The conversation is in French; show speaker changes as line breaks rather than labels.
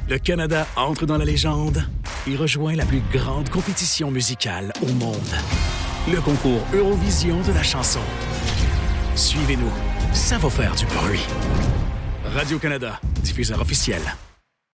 Le Canada entre dans la légende et rejoint la plus grande compétition musicale au monde. Le concours Eurovision de la chanson. Suivez-nous, ça va faire du bruit. Radio-Canada, diffuseur officiel.